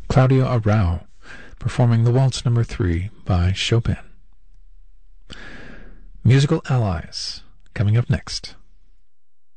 Claudio Arrau performing the Waltz No. 3 by Chopin. Musical Allies coming up next.